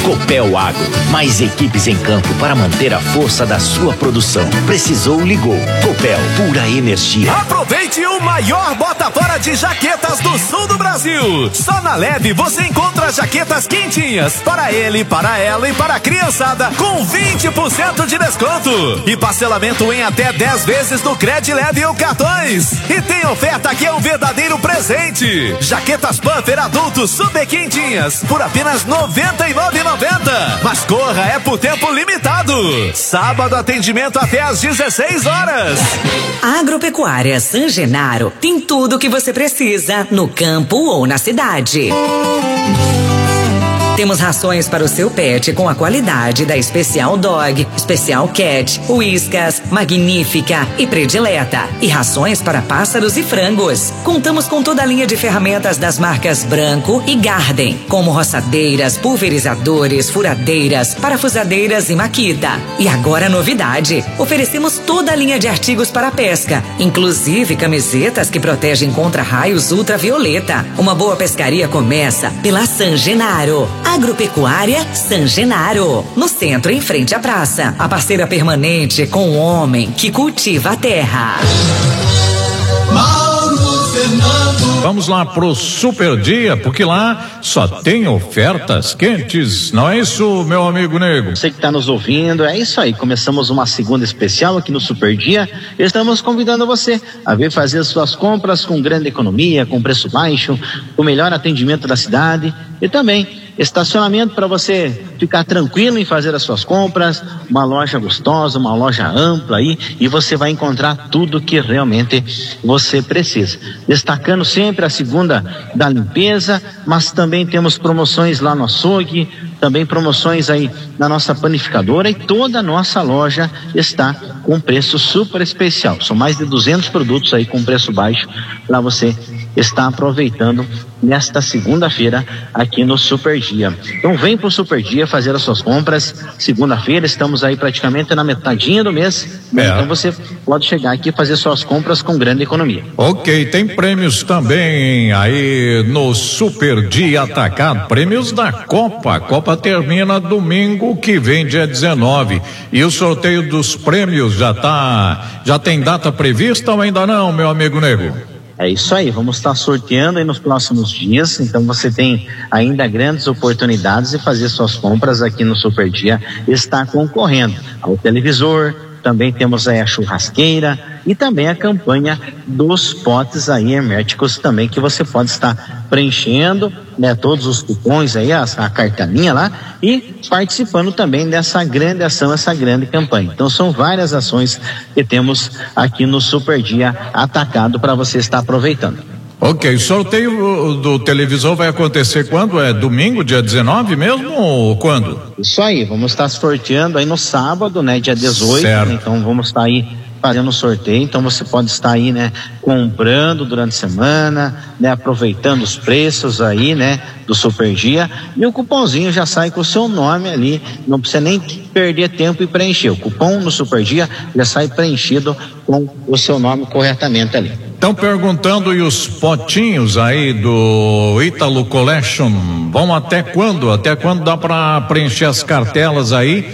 Copel Agro, mais equipes em campo para manter a força da sua produção. Precisou, ligou. Copel, pura energia. Aproveite o maior bota fora de jaquetas do sul do Brasil. Só na Leve você encontra jaquetas quentinhas para ele, para ela e para a criançada com 20% de desconto e parcelamento em até 10 vezes no Cred Leve ou cartões. E tem oferta que é um verdadeiro presente. Jaquetas Puffer adultos super quentinhas por apenas R$ 99,90. Mas corra, é por tempo limitado. Sábado atendimento até às 16 horas. Agropecuária San Genaro tem tudo o que você precisa no campo ou na cidade. Temos rações para o seu pet com a qualidade da Especial Dog, Especial Cat, Whiskas, Magnífica e Predileta. E rações para pássaros e frangos. Contamos com toda a linha de ferramentas das marcas Branco e Garden, como roçadeiras, pulverizadores, furadeiras, parafusadeiras e Makita. E agora novidade, oferecemos toda a linha de artigos para pesca, inclusive camisetas que protegem contra raios ultravioleta. Uma boa pescaria começa pela San Genaro. Agropecuária San Genaro, no centro, em frente à praça. A parceira permanente com o homem que cultiva a terra. Vamos lá pro Super Dia, porque lá só tem ofertas quentes, não é isso, meu amigo Nego? Você que está nos ouvindo, é isso aí, começamos uma segunda especial aqui no Super Dia. Estamos convidando você a vir fazer suas compras com grande economia, com preço baixo, com o melhor atendimento da cidade e também estacionamento para você ficar tranquilo em fazer as suas compras, uma loja gostosa, uma loja ampla aí, e você vai encontrar tudo que realmente você precisa. Destacando sempre a segunda da limpeza, mas também temos promoções lá no açougue, também promoções aí na nossa panificadora, e toda a nossa loja está com preço super especial. São mais de 200 produtos aí com preço baixo para você estar aproveitando nesta segunda-feira aqui no Super Dia. Então vem pro Super Dia fazer as suas compras. Segunda-feira estamos aí praticamente na metadinha do mês, então você pode chegar aqui e fazer suas compras com grande economia. Ok, tem prêmios também aí no Super Dia Atacado, prêmios da Copa. A Copa termina domingo que vem, dia 19, e o sorteio dos prêmios já tem data prevista ou ainda não, meu amigo Nego? É isso aí, vamos estar sorteando aí nos próximos dias, então você tem ainda grandes oportunidades de fazer suas compras aqui no Super Dia, está concorrendo ao televisor, também temos aí a churrasqueira e também a campanha dos potes aí herméticos também, que você pode estar preenchendo, né, todos os cupons aí, a cartelinha lá, e participando também dessa grande ação, essa grande campanha. Então são várias ações que temos aqui no Super Dia Atacado para você estar aproveitando. Ok, sorteio do televisor vai acontecer quando? É domingo, dia 19 mesmo, ou quando? Isso aí, vamos estar sorteando aí no sábado, né, dia 18, né, então vamos estar aí fazendo o sorteio, então você pode estar aí, né, comprando durante a semana, né, aproveitando os preços aí, né, do Super Dia, e o cupomzinho já sai com o seu nome ali, não precisa nem perder tempo e preencher, o cupom no Super Dia já sai preenchido com o seu nome corretamente ali. Estão perguntando, e os potinhos aí do Ítalo Collection vão até quando? Até quando dá para preencher as cartelas aí